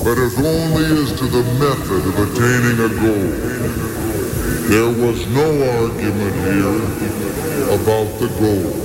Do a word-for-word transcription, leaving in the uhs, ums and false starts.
but as only as to the method of attaining a goal. There was no argument here about the goal.